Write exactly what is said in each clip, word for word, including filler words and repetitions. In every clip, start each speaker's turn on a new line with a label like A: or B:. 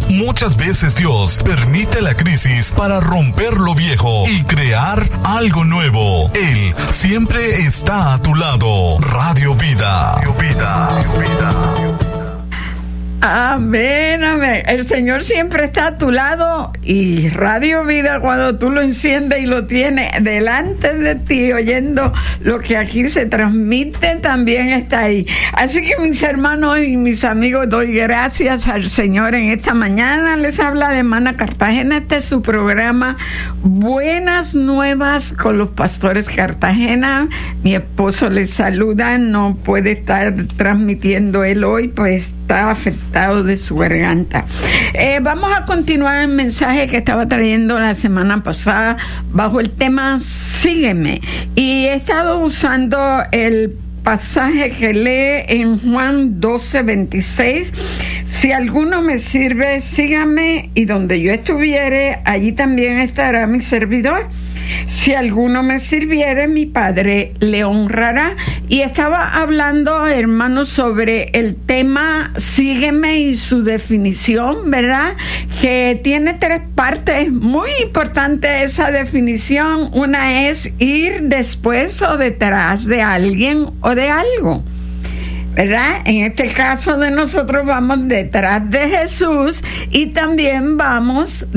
A: Muchas veces Dios permite la crisis para romper lo viejo y crear algo nuevo. Él siempre está a tu lado. Radio Vida. Radio Vida. Radio Vida.
B: Amén, amén. El Señor siempre está a tu lado y Radio Vida, cuando tú lo enciendes y lo tienes delante de ti, oyendo lo que aquí se transmite, también está ahí. Así que mis hermanos y mis amigos, doy gracias al Señor en esta mañana. Les habla de Hermana Cartagena. Este es su programa Buenas Nuevas con los Pastores Cartagena. Mi esposo les saluda, no puede estar transmitiendo él hoy, pues está afectado de su garganta. Eh, vamos a continuar el mensaje que estaba trayendo la semana pasada bajo el tema Sígueme, y he estado usando el pasaje que lee en Juan doce veintiséis. Si alguno me sirve, sígame, y donde yo estuviere, allí también estará mi servidor. Si alguno me sirviere, mi Padre le honrará. Y estaba hablando, hermanos, sobre el tema Sígueme y su definición, ¿verdad? Que tiene tres partes. Muy importante esa definición. Una es ir después o detrás de alguien o de algo, ¿verdad? En este caso de nosotros vamos detrás de Jesús y también vamos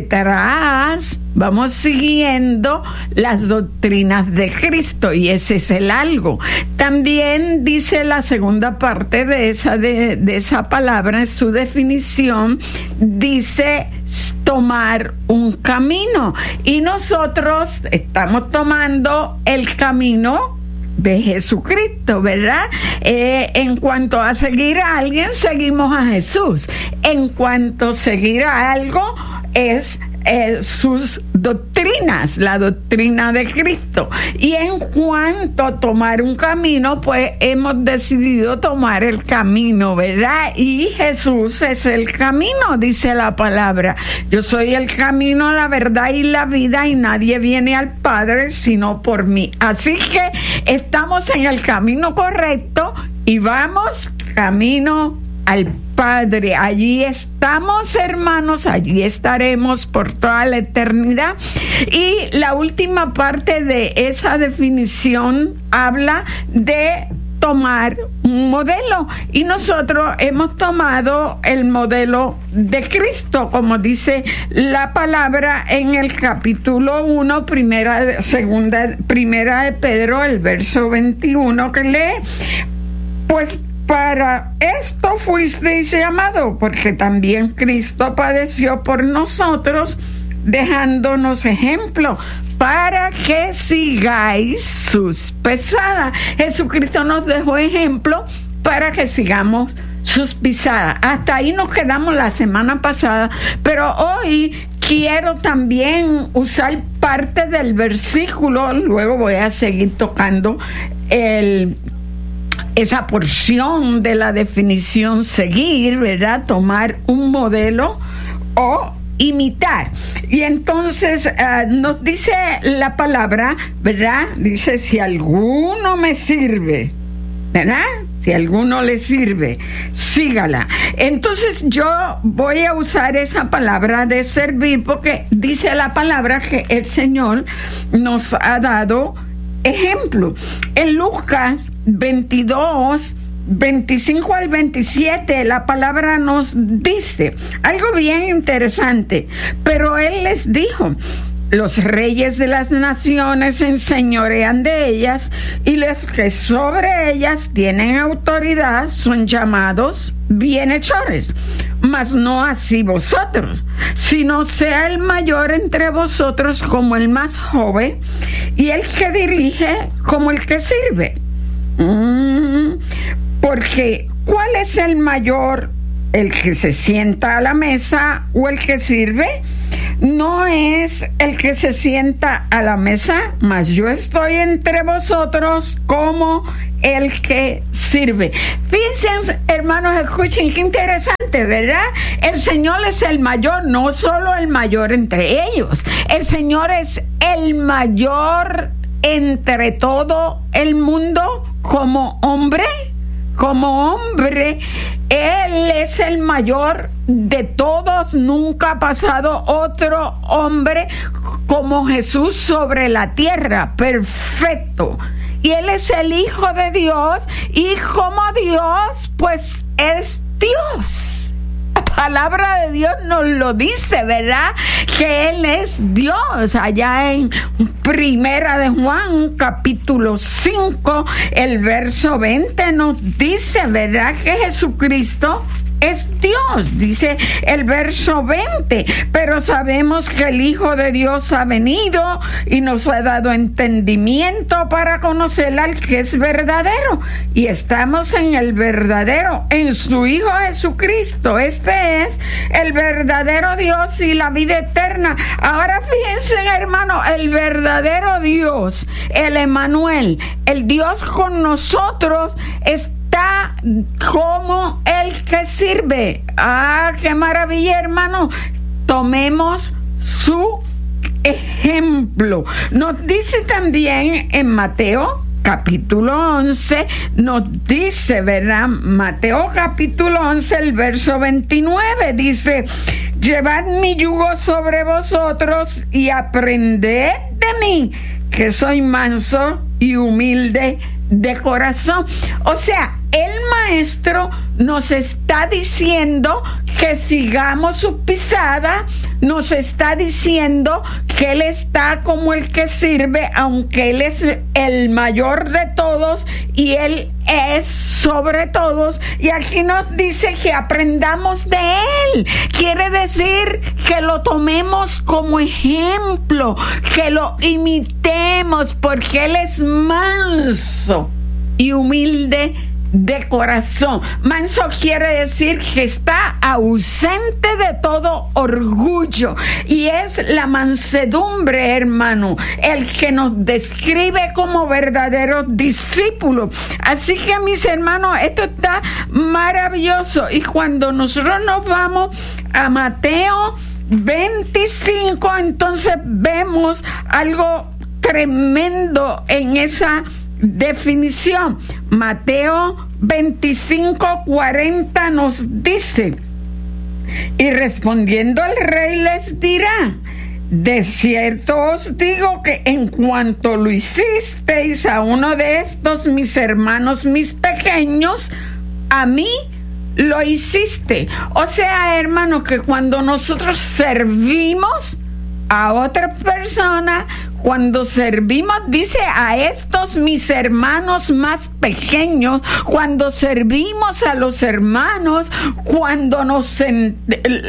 B: detrás, vamos siguiendo las doctrinas de Cristo, y ese es el algo. También dice la segunda parte de esa, de, de esa palabra, su definición, dice tomar un camino, y nosotros estamos tomando el camino de Jesucristo, ¿verdad? Eh, en cuanto a seguir a alguien, seguimos a Jesús. En cuanto a seguir a algo, es eh, sus doctrinas, la doctrina de Cristo. Y en cuanto a tomar un camino, pues hemos decidido tomar el camino, ¿verdad? Y Jesús es el camino, dice la palabra. Yo soy el camino, la verdad y la vida, y nadie viene al Padre sino por mí. Así que estamos en el camino correcto y vamos camino al Padre. Allí estamos, hermanos, allí estaremos por toda la eternidad. Y la última parte de esa definición habla de tomar un modelo, y nosotros hemos tomado el modelo de Cristo, como dice la palabra en el capítulo uno, primera, segunda, primera de Pedro, el verso veintiuno, que lee: pues para esto fuisteis llamados, porque también Cristo padeció por nosotros, dejándonos ejemplo, para que sigáis sus pisadas. Jesucristo nos dejó ejemplo para que sigamos sus pisadas. Hasta ahí nos quedamos la semana pasada, pero hoy quiero también usar parte del versículo. Luego voy a seguir tocando el esa porción de la definición seguir, ¿verdad? Tomar un modelo o imitar. Y entonces uh, nos dice la palabra, ¿verdad? Dice: si alguno me sirve, ¿verdad? Si alguno le sirve, sígala. Entonces yo voy a usar esa palabra de servir, porque dice la palabra que el Señor nos ha dado ejemplo. En Lucas veintidós, veinticinco al veintisiete, la palabra nos dice algo bien interesante. Pero él les dijo: los reyes de las naciones se enseñorean de ellas, y los que sobre ellas tienen autoridad son llamados bienhechores. Mas no así vosotros, sino sea el mayor entre vosotros como el más joven, y el que dirige como el que sirve. Mm, porque ¿cuál es el mayor? ¿El que se sienta a la mesa o el que sirve? No es el que se sienta a la mesa, mas yo estoy entre vosotros como el que sirve. Fíjense, hermanos, escuchen qué interesante, ¿verdad? El Señor es el mayor, no solo el mayor entre ellos. El Señor es el mayor entre todo el mundo como hombre. Como hombre, Él es es el mayor de todos. Nunca ha pasado otro hombre como Jesús sobre la tierra, perfecto. Y Él es el Hijo de Dios, y como Dios, pues es Dios. La palabra de Dios nos lo dice, ¿verdad? Que Él es Dios. Allá en Primera de Juan, capítulo cinco, el verso veinte nos dice, ¿verdad? Que Jesucristo es Dios, dice el verso veinte, pero sabemos que el Hijo de Dios ha venido y nos ha dado entendimiento para conocer al que es verdadero, y estamos en el verdadero, en su Hijo Jesucristo. Este es el verdadero Dios y la vida eterna. Ahora fíjense, hermano, el verdadero Dios, el Emmanuel, el Dios con nosotros, es como el que sirve. Ah, qué maravilla, hermano. Tomemos su ejemplo. Nos dice también en Mateo capítulo once, nos dice, ¿verdad? Mateo capítulo once, el verso veintinueve, dice: llevad mi yugo sobre vosotros y aprended de mí, que soy manso y humilde de corazón. O sea, el maestro nos está diciendo que sigamos su pisada, nos está diciendo que Él está como el que sirve, aunque Él es el mayor de todos y Él es sobre todos. Y aquí nos dice que aprendamos de Él. Quiere decir que lo tomemos como ejemplo, que lo imitemos, porque Él es manso y humilde de corazón. Manso quiere decir que está ausente de todo orgullo, y es la mansedumbre, hermano, el que nos describe como verdaderos discípulos. Así que, mis hermanos, esto está maravilloso. Y cuando nosotros nos vamos a Mateo veinticinco, entonces vemos algo tremendo en esa definición. Mateo veinticinco, cuarenta nos dice: y respondiendo el rey les dirá: de cierto os digo que en cuanto lo hicisteis a uno de estos mis hermanos, mis pequeños, a mí lo hiciste. O sea, hermano, que cuando nosotros servimos a otra persona, cuando servimos, dice, a estos mis hermanos más pequeños, cuando servimos a los hermanos, cuando nos en,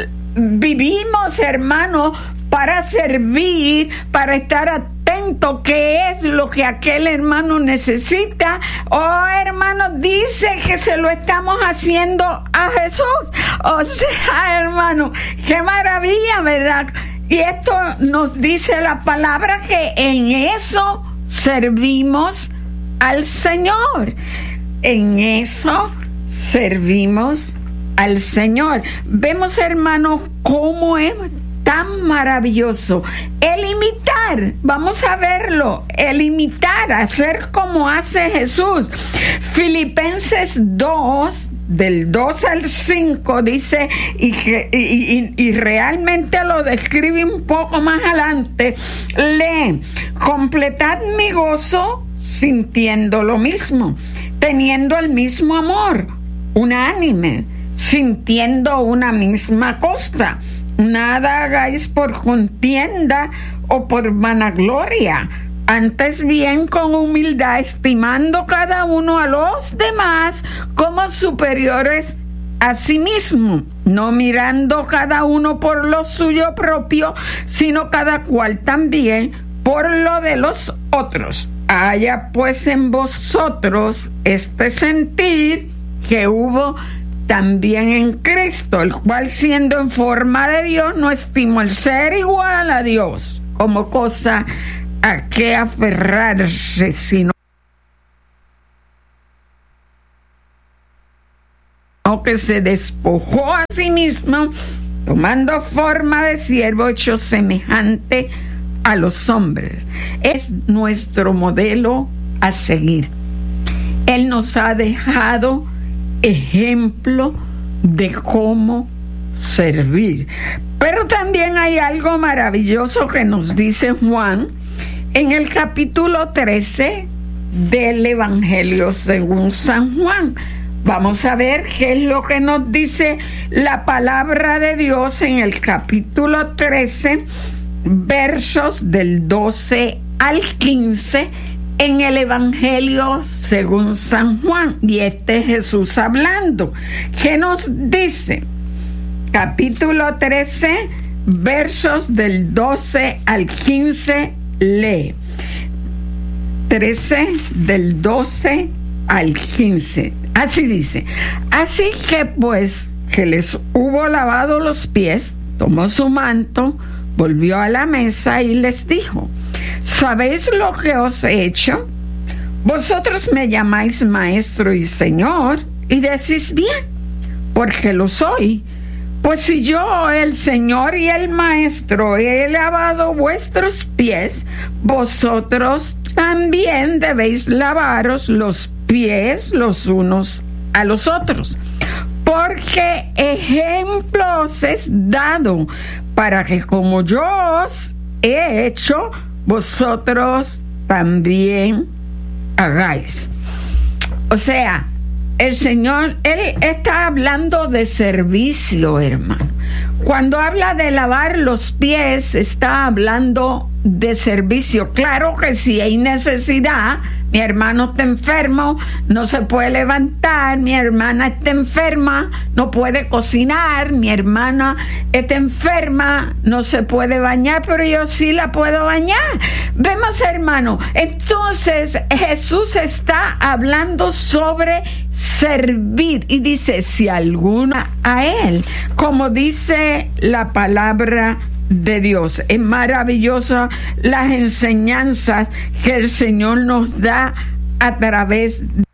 B: vivimos, hermano, para servir, para estar atento qué es lo que aquel hermano necesita. Oh, hermano, dice que se lo estamos haciendo a Jesús. O sea, hermano, qué maravilla, ¿verdad? Y esto nos dice la palabra, que en eso servimos al Señor. En eso servimos al Señor. Vemos, hermanos, cómo es tan maravilloso el imitar. Vamos a verlo, el imitar, hacer como hace Jesús. Filipenses dos, del dos al cinco, dice, y, y, y, y realmente lo describe un poco más adelante. Lee: completad mi gozo sintiendo lo mismo, teniendo el mismo amor, unánime, sintiendo una misma cosa. Nada hagáis por contienda o por vanagloria, antes bien con humildad, estimando cada uno a los demás como superiores a sí mismo, no mirando cada uno por lo suyo propio, sino cada cual también por lo de los otros. Haya pues en vosotros este sentir que hubo también en Cristo, el cual, siendo en forma de Dios, no estimó el ser igual a Dios como cosa a que aferrarse, sino que se despojó a sí mismo, tomando forma de siervo, hecho semejante a los hombres. Es nuestro modelo a seguir. Él nos ha dejado ejemplo de cómo servir. Pero también hay algo maravilloso que nos dice Juan en el capítulo trece del Evangelio según San Juan. Vamos a ver qué es lo que nos dice la palabra de Dios en el capítulo trece, versos del doce al quince, en el Evangelio según San Juan. Y este es Jesús hablando. ¿Qué nos dice? Capítulo trece, versos del doce al quince, lee. trece del doce al quince. Así dice: así que pues que les hubo lavado los pies, tomó su manto, volvió a la mesa y les dijo: ¿sabéis lo que os he hecho? Vosotros me llamáis maestro y señor, y decís bien, porque lo soy. Pues si yo, el Señor y el Maestro, he lavado vuestros pies, vosotros también debéis lavaros los pies los unos a los otros. Porque ejemplo os es dado, para que como yo os he hecho, vosotros también hagáis. O sea, el Señor, Él está hablando de servicio, hermano. Cuando habla de lavar los pies, está hablando de servicio. Claro que si hay necesidad, mi hermano está enfermo, no se puede levantar, mi hermana está enferma, no puede cocinar, mi hermana está enferma, no se puede bañar, pero yo sí la puedo bañar. Vemos, hermano, entonces Jesús está hablando sobre servir y dice: si alguna a Él, como dice la palabra de Dios. Es maravillosa las enseñanzas que el Señor nos da a través de